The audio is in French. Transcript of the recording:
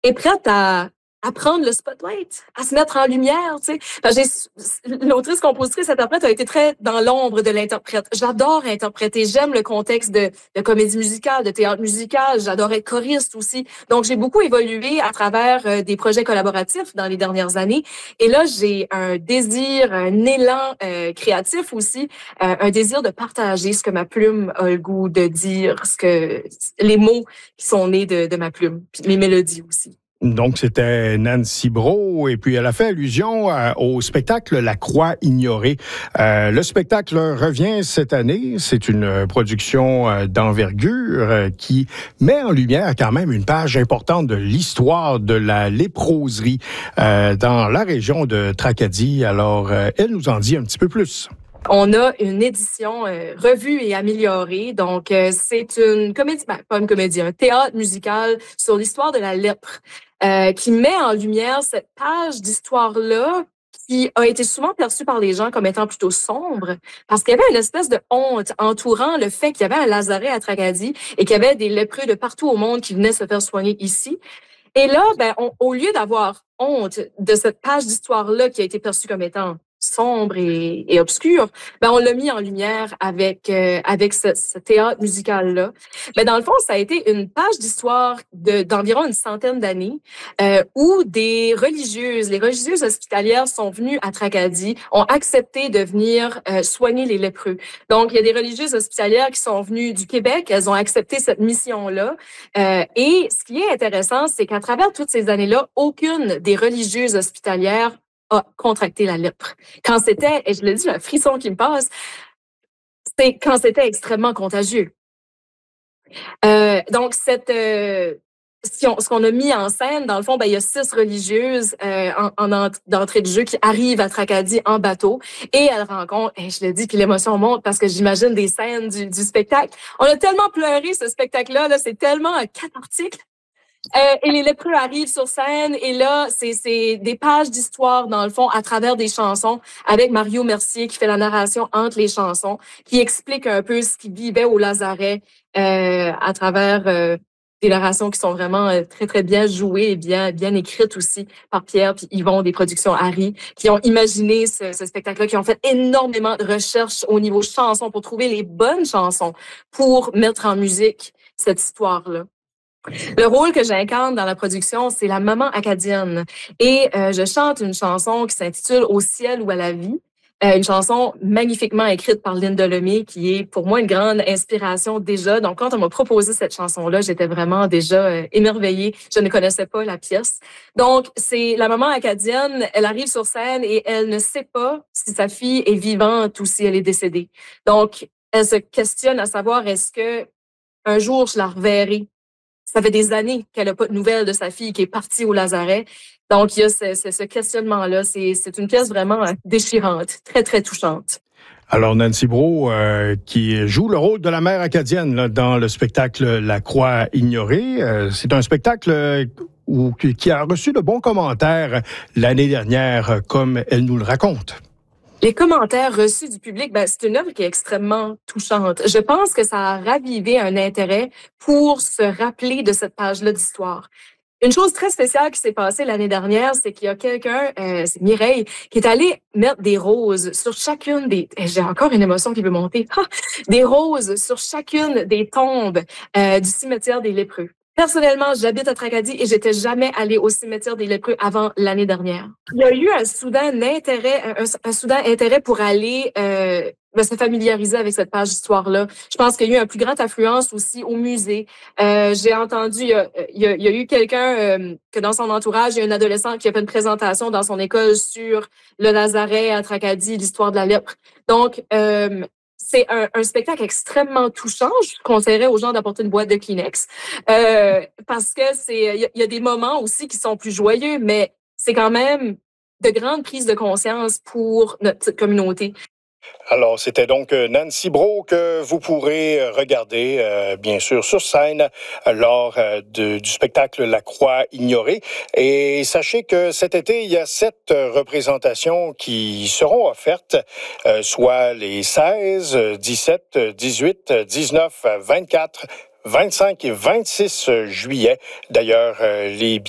est prête à prendre le spotlight, à se mettre en lumière, tu sais. L'autrice, compositrice, interprète a été très dans l'ombre de l'interprète. J'adore interpréter, j'aime le contexte de comédie musicale, de théâtre musical, j'adore être choriste aussi. Donc, j'ai beaucoup évolué à travers des projets collaboratifs dans les dernières années. Et là, j'ai un désir, un élan créatif aussi, un désir de partager ce que ma plume a le goût de dire, les mots qui sont nés de ma plume, puis mes mélodies aussi. Donc, c'était Nancy Brault, et puis elle a fait allusion au spectacle La Croix ignorée. Le spectacle revient cette année. C'est une production d'envergure qui met en lumière quand même une page importante de l'histoire de la léproserie dans la région de Tracadie. Alors, elle nous en dit un petit peu plus. On a une édition revue et améliorée. Donc, c'est une comédie, pas une comédie, un théâtre musical sur l'histoire de la lèpre qui met en lumière cette page d'histoire-là qui a été souvent perçue par les gens comme étant plutôt sombre, parce qu'il y avait une espèce de honte entourant le fait qu'il y avait un lazaret à Tracadie et qu'il y avait des lépreux de partout au monde qui venaient se faire soigner ici. Et là, au lieu d'avoir honte de cette page d'histoire-là qui a été perçue comme étant sombre et obscure, on l'a mis en lumière avec ce théâtre musical-là. Dans le fond, ça a été une page d'histoire d'environ une centaine d'années où les religieuses hospitalières sont venues à Tracadie, ont accepté de venir soigner les lépreux. Donc, il y a des religieuses hospitalières qui sont venues du Québec, elles ont accepté cette mission-là. Et ce qui est intéressant, c'est qu'à travers toutes ces années-là, aucune des religieuses hospitalières a contracté la lèpre. Quand c'était, et je le dis, le frisson qui me passe, c'est quand c'était extrêmement contagieux. Donc, ce qu'on a mis en scène, dans le fond, il y a 6 religieuses d'entrée de jeu qui arrivent à Tracadie en bateau et elles rencontrent, et je le dis, puis l'émotion monte parce que j'imagine des scènes du spectacle. On a tellement pleuré ce spectacle-là, c'est tellement cathartique. Et les lépreux arrivent sur scène et là, c'est des pages d'histoire, dans le fond, à travers des chansons, avec Mario Mercier qui fait la narration entre les chansons, qui explique un peu ce qu'ils vivaient au lazaret à travers des narrations qui sont vraiment très, très bien jouées et bien écrites aussi par Pierre puis Yvon des productions Harry, qui ont imaginé ce spectacle-là, qui ont fait énormément de recherches au niveau chansons pour trouver les bonnes chansons pour mettre en musique cette histoire-là. Le rôle que j'incarne dans la production, c'est la maman acadienne. Et je chante une chanson qui s'intitule « Au ciel ou à la vie ». Une chanson magnifiquement écrite par Linda Lemay, qui est pour moi une grande inspiration déjà. Donc, quand on m'a proposé cette chanson-là, j'étais vraiment déjà émerveillée. Je ne connaissais pas la pièce. Donc, c'est la maman acadienne, elle arrive sur scène et elle ne sait pas si sa fille est vivante ou si elle est décédée. Donc, elle se questionne à savoir, est-ce que un jour je la reverrai? Ça fait des années qu'elle n'a pas de nouvelles de sa fille qui est partie au lazaret. Donc, il y a ce questionnement-là. C'est une pièce vraiment déchirante, très, très touchante. Alors, Nancy Brault, qui joue le rôle de la mère acadienne là, dans le spectacle La Croix ignorée. C'est un spectacle qui a reçu de bons commentaires l'année dernière, comme elle nous le raconte. Les commentaires reçus du public, c'est une œuvre qui est extrêmement touchante. Je pense que ça a ravivé un intérêt pour se rappeler de cette page-là d'histoire. Une chose très spéciale qui s'est passée l'année dernière, c'est qu'il y a quelqu'un, c'est Mireille, qui est allé mettre des roses sur chacune des... J'ai encore une émotion qui veut monter. Des roses sur chacune des tombes du cimetière des lépreux. Personnellement, j'habite à Tracadie et j'étais jamais allée au cimetière des lépreux avant l'année dernière. Il y a eu un soudain intérêt pour aller se familiariser avec cette page d'histoire-là. Je pense qu'il y a eu une plus grande affluence aussi au musée. J'ai entendu, il y a eu quelqu'un que dans son entourage, il y a un adolescent qui a fait une présentation dans son école sur le lazaret à Tracadie, l'histoire de la lèpre. Donc, c'est un spectacle extrêmement touchant. Je conseillerais aux gens d'apporter une boîte de Kleenex parce que il y a des moments aussi qui sont plus joyeux, mais c'est quand même de grandes prises de conscience pour notre petite communauté. Alors, c'était donc Nancy Brault que vous pourrez regarder, bien sûr, sur scène lors du spectacle La Croix ignorée. Et sachez que cet été, il y a 7 représentations qui seront offertes, soit les 16, 17, 18, 19, 24, 25 et 26 juillet. D'ailleurs, les